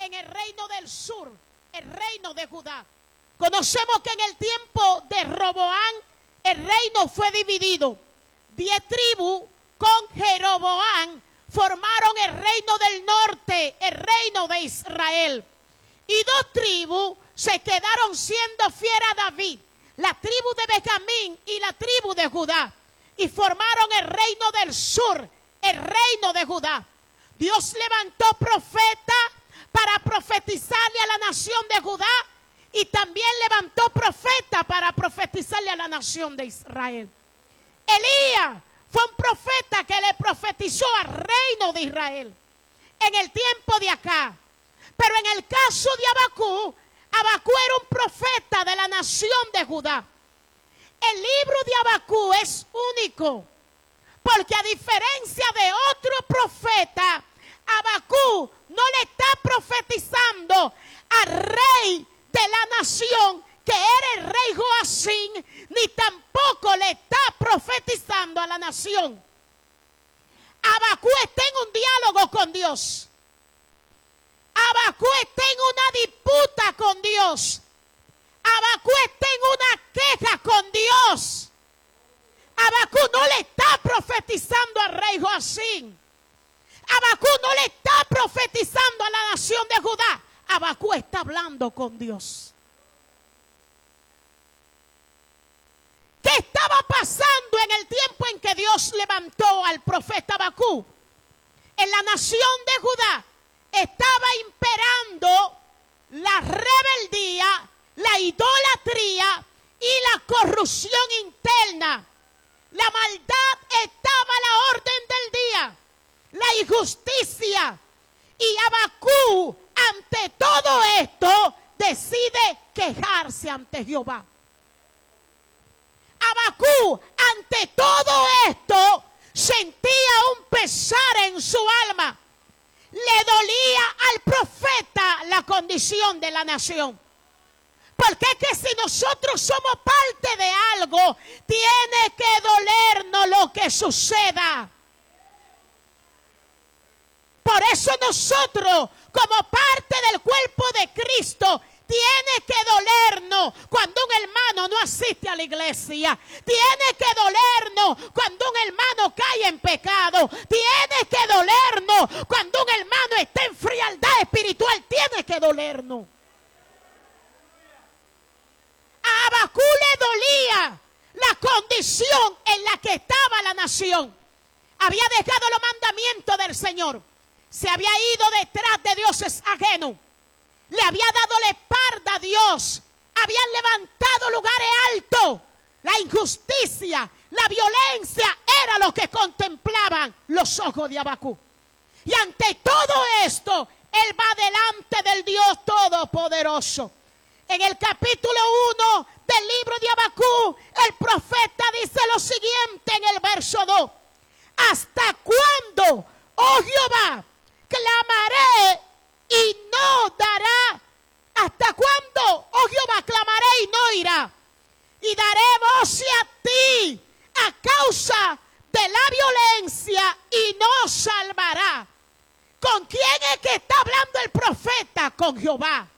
en el reino del sur, el reino de Judá. Conocemos que en el tiempo de Roboán el reino fue dividido. 10 tribus con Jeroboán formaron el reino del norte, el reino de Israel. Y 2 tribus se quedaron siendo fieles a David, la tribu de Benjamín y la tribu de Judá. Y formaron el reino del sur, el reino de Judá. Dios levantó profetas para profetizarle a la nación de Judá. Y también levantó profetas para profetizarle a la nación de Israel. Elías fue un profeta que le profetizó al reino de Israel en el tiempo de acá. Pero en el caso de Abacú, Abacú era un profeta de la nación de Judá. El libro de Abacú es único, porque a diferencia de otro profeta, Abacú no le está profetizando al rey de la nación que era el rey Joacim, ni tampoco le está profetizando a la nación. Abacú está en un diálogo con Dios. Abacú está en una disputa con Dios. Abacú está en una queja con Dios. Abacú no le está profetizando al rey Joacim. Abacú no le está profetizando a la nación de Judá. Abacú está hablando con Dios. ¿Qué estaba pasando en el tiempo en que Dios levantó al profeta Abacú? En la nación de Judá estaba imperando la rebeldía, la idolatría y la corrupción interna. La maldad estaba a la orden del día, la injusticia. Y Abacú, ante todo esto, decide quejarse ante Jehová. Abacú, ante todo esto, sentía un pesar en su alma. Le dolía al profeta la condición de la nación. Porque es que si nosotros somos parte de algo, tiene que dolernos lo que suceda. Por eso nosotros, como parte del cuerpo de Cristo, tiene que dolernos cuando un hermano no asiste a la iglesia. Tiene que dolernos cuando un hermano cae en pecado. Tiene que dolernos cuando un hermano está en frialdad espiritual. Tiene que dolernos. A Abacú le dolía la condición en la que estaba la nación. Había dejado los mandamientos del Señor. Se había ido detrás de dioses ajenos. Le había dado la espalda a Dios. Habían levantado lugares altos. La injusticia, la violencia era lo que contemplaban los ojos de Abacú. Y ante todo esto, él va delante del Dios Todopoderoso. En el capítulo 1 del libro de Abacú, el profeta dice lo siguiente en el verso 2. ¿Hasta cuándo, oh Jehová, clamaré y no dará? ¿Hasta cuándo, oh Jehová, clamaré y no irá? Y daré voz a ti a causa de la violencia y no salvará. ¿Con quién es que está hablando el profeta? Con Jehová.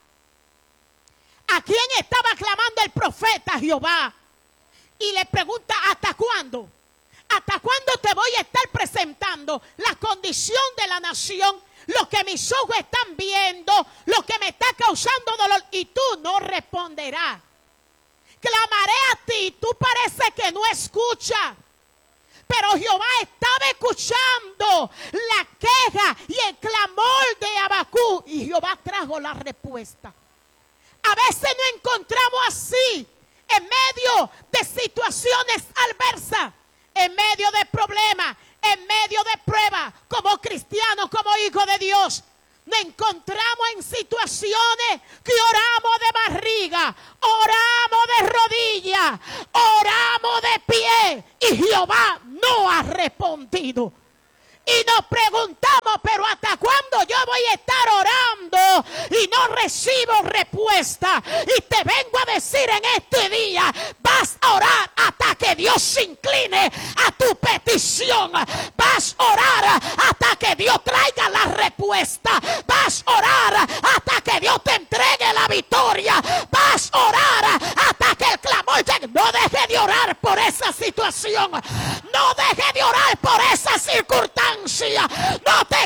¿A quién estaba clamando el profeta? Jehová. Y le pregunta, ¿hasta cuándo? ¿Hasta cuándo te voy a estar presentando la condición de la nación? Lo que mis ojos están viendo, lo que me está causando dolor. Y tú no responderás. Clamaré a ti, tú parece que no escuchas. Pero Jehová estaba escuchando la queja y el clamor de Abacú. Y Jehová trajo la respuesta. A veces nos encontramos así, en medio de situaciones adversas, en medio de problemas, en medio de pruebas, como cristianos, como hijos de Dios. Nos encontramos en situaciones que oramos de barriga, oramos de rodillas, oramos de pie y Jehová no ha respondido. Y nos preguntamos, pero ¿hasta cuándo yo voy a estar orando y no recibo respuesta? Y te vengo a decir en este día, vas a orar hasta que Dios se incline a tu petición. Vas a orar hasta que Dios traiga la respuesta. respuesta. Vas a orar hasta que Dios te entregue la victoria. Vas a orar hasta que el clamor llegue. No deje de orar por esa situación. No deje de orar por esa circunstancia. No te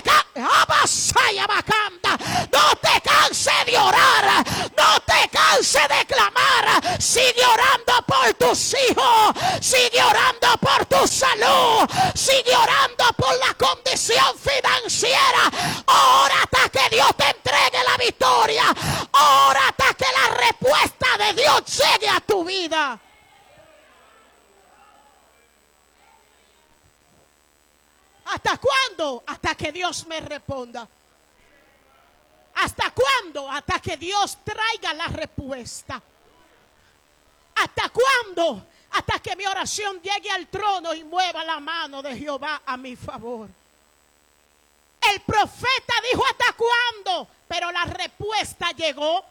canses de orar. No te canses de clamar. Sigue orando por tus hijos. Sigue orando por tu salud. Sigue orando por la condición financiera. Ora hasta que Dios te entregue la victoria. Ora hasta que la respuesta de Dios llegue a tu vida. ¿Hasta cuándo? Hasta que Dios me responda. ¿Hasta cuándo? Hasta que Dios traiga la respuesta. ¿Hasta cuándo? Hasta que mi oración llegue al trono y mueva la mano de Jehová a mi favor. El profeta dijo ¿hasta cuándo? Pero la respuesta llegó.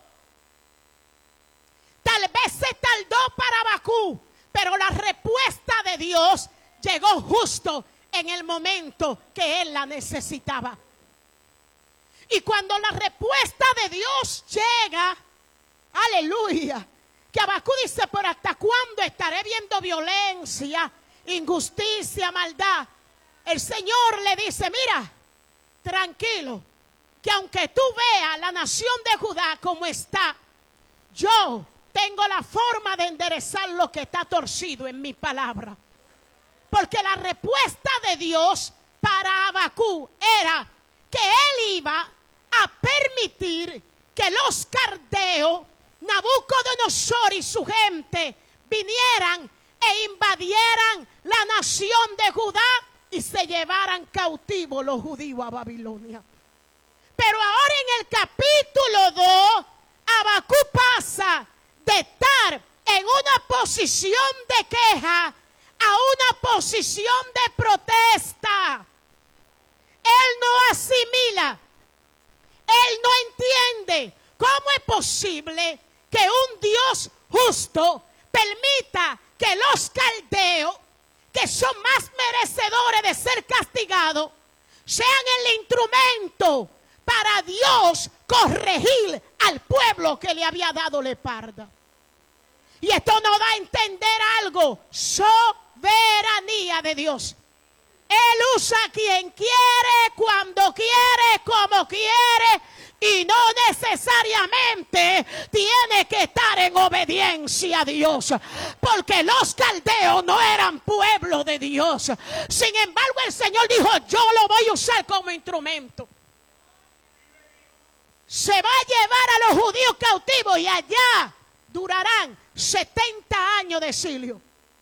Tal vez se tardó para Habacuc, pero la respuesta de Dios llegó justo en el momento que él la necesitaba. Y cuando la respuesta de Dios llega, aleluya, que Habacuc dice, pero ¿hasta cuándo estaré viendo violencia, injusticia, maldad? El Señor le dice, mira, tranquilo, que aunque tú veas la nación de Judá como está, yo tengo la forma de enderezar lo que está torcido en mi palabra. Porque la respuesta de Dios para Habacuc era que él iba a permitir que los caldeos, Nabucodonosor y su gente vinieran e invadieran la nación de Judá y se llevaran cautivos los judíos a Babilonia. Pero ahora en el capítulo 2, Habacuc pasa de estar en una posición de queja a una posición de protesta. Él no asimila, él no entiende cómo es posible que un Dios justo permita que los caldeos, que son más merecedores de ser castigados, sean el instrumento para Dios corregir al pueblo que le había dado la espalda. Y esto nos da a entender algo: soberanía de Dios. Él usa a quien quiere, cuando quiere, como quiere, y no necesariamente tiene que estar en obediencia a Dios, porque los caldeos no eran pueblo de Dios. Sin embargo, el Señor dijo, yo lo voy a usar como instrumento. Se va a llevar a los judíos cautivos y allá durarán 70 años de exilio.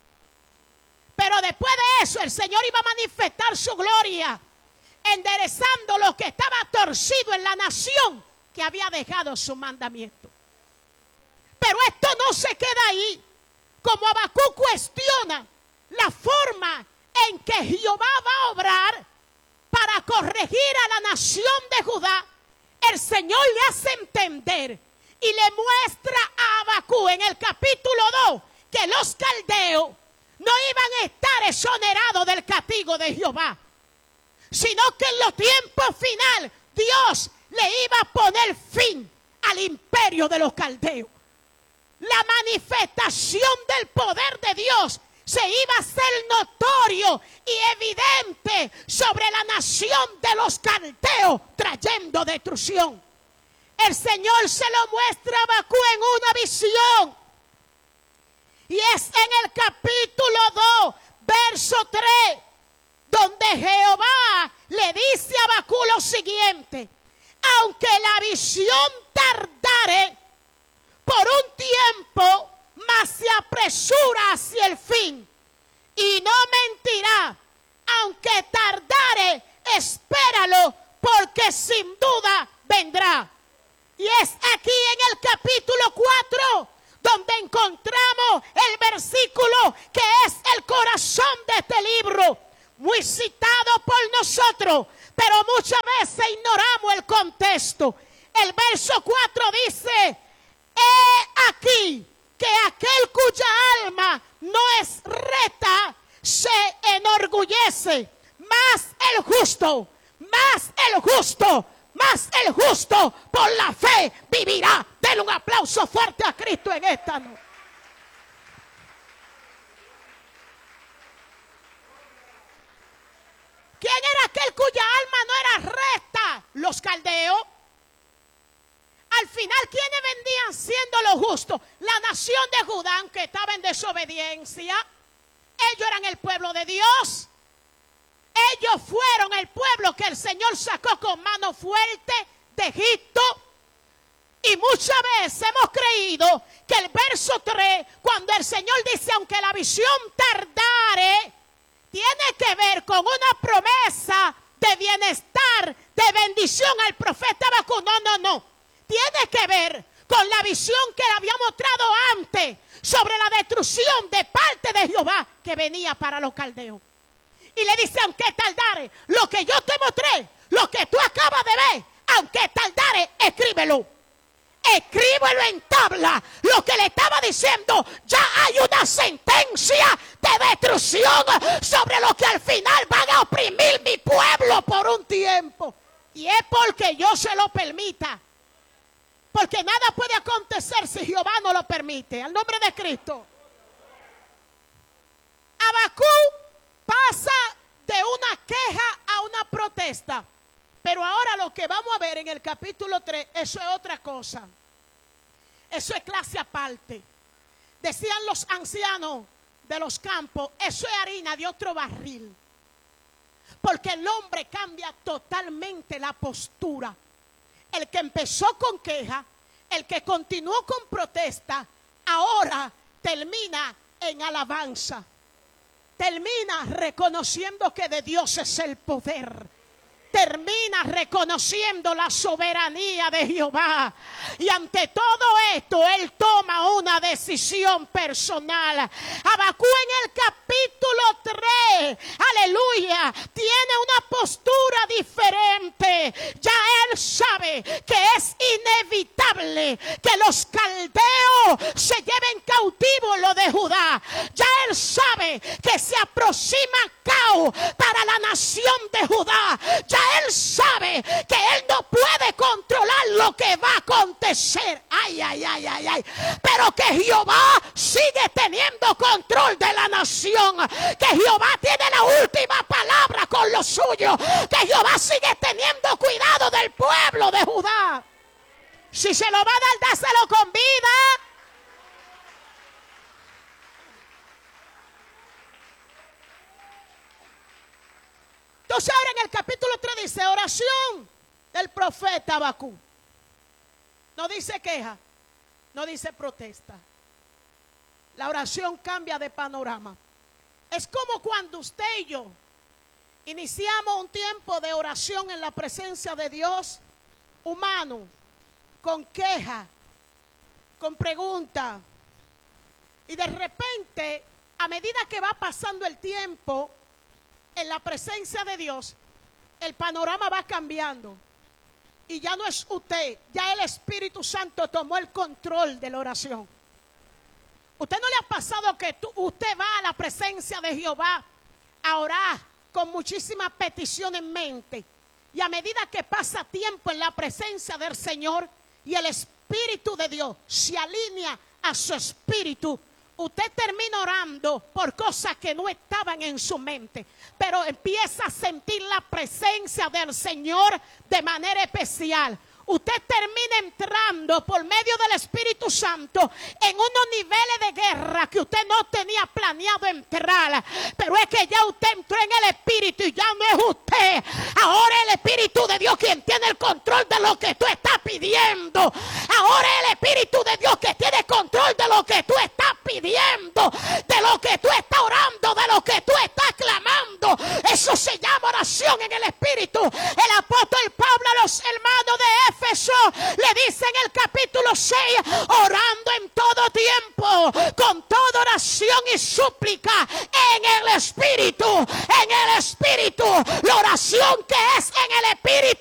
Pero después de eso el Señor iba a manifestar su gloria, enderezando lo que estaba torcido en la nación que había dejado su mandamiento. Pero esto no se queda ahí. Como Habacuc cuestiona la forma en que Jehová va a obrar para corregir a la nación de Judá, el Señor le hace entender y le muestra a Habacuc en el capítulo 2 que los caldeos no iban a estar exonerados del castigo de Jehová, sino que en los tiempos finales Dios le iba a poner fin al imperio de los caldeos. La manifestación del poder de Dios se iba a hacer notorio y evidente sobre la nación de los caldeos, trayendo destrucción. El Señor se lo muestra a Habacuc en una visión. Y es en el capítulo 2, verso 3, donde Jehová le dice a Habacuc lo siguiente: aunque la visión tardare por un tiempo, mas se apresura hacia el fin, y no mentirá. Aunque tardare, espéralo, porque sin duda vendrá. Y es aquí en el capítulo 4 donde encontramos el versículo que es el corazón de este libro, muy citado por nosotros, pero muchas veces ignoramos el contexto. El verso 4 dice: he aquí que aquel cuya alma no es recta se enorgullece, mas el justo mas el justo por la fe vivirá. Denle un aplauso fuerte a Cristo en esta noche. ¿Quién era aquel cuya alma no era recta? Los caldeos. Al final, ¿quiénes vendían siendo los justos? La nación de Judá, aunque estaba en desobediencia. Ellos eran el pueblo de Dios. Ellos fueron el pueblo que el Señor sacó con mano fuerte de Egipto. Y muchas veces hemos creído que el verso 3, cuando el Señor dice, aunque la visión tardare, tiene que ver con una promesa de bienestar, de bendición al profeta Habacuc. No. Tiene que ver con la visión que le había mostrado antes sobre la destrucción de parte de Jehová que venía para los caldeos. Y le dice, aunque tardare, lo que yo te mostré, lo que tú acabas de ver, aunque tardare, escríbelo. Escríbelo en tabla. Lo que le estaba diciendo, ya hay una sentencia de destrucción sobre lo que al final van a oprimir mi pueblo por un tiempo. Y es porque yo se lo permita. Porque nada puede acontecer si Jehová no lo permite. Al nombre de Cristo. Habacuc pasa de una queja a una protesta. Pero ahora lo que vamos a ver en el capítulo 3, eso es otra cosa. Eso es clase aparte. Decían los ancianos de los campos, eso es harina de otro barril. Porque el hombre cambia totalmente la postura. El que empezó con queja, el que continuó con protesta, ahora termina en alabanza. Termina reconociendo que de Dios es el poder. Termina reconociendo la soberanía de Jehová. Y ante todo esto, él toma una decisión personal. Habacuc en el capítulo 3, aleluya, tiene una postura diferente. Ya él sabe que es inevitable que los caldeos se lleven cautivo lo de Judá. Ya él sabe que se aproxima caos para la nación de Judá. Ya él sabe que él no puede controlar lo que va a acontecer. Ay. Pero que Jehová sigue teniendo control de la nación. Que Jehová tiene la última palabra con lo suyo. Que Jehová sigue teniendo cuidado del pueblo de Judá. Si se lo va a dar, dáselo con vida. Entonces ahora en el capítulo 3 dice oración del profeta Habacuc. No dice queja, no dice protesta. La oración cambia de panorama. Es como cuando usted y yo iniciamos un tiempo de oración en la presencia de Dios humano, con queja, con pregunta. Y de repente, a medida que va pasando el tiempo, en la presencia de Dios, el panorama va cambiando. Y ya no es usted, ya el Espíritu Santo tomó el control de la oración. ¿Usted no le ha pasado que usted va a la presencia de Jehová a orar con muchísimas peticiones en mente? Y a medida que pasa tiempo en la presencia del Señor y el Espíritu de Dios se alinea a su espíritu, usted termina orando por cosas que no estaban en su mente, pero empieza a sentir la presencia del Señor de manera especial. Usted termina entrando por medio del Espíritu Santo en unos niveles de guerra que usted no tenía planeado entrar. Pero es que ya usted entró en el Espíritu y ya no es usted. Ahora es el Espíritu de Dios quien tiene el control de lo que tú estás pidiendo. Ahora es el Espíritu de Dios que tiene control de lo que tú estás pidiendo, de lo que tú estás orando, de lo que tú estás clamando. Eso se llama oración en el Espíritu. El apóstol Pablo a los hermanos de Éfeso le dice en el capítulo 6, orando en todo tiempo, con toda oración y súplica en el Espíritu. En el Espíritu, la oración que es en el Espíritu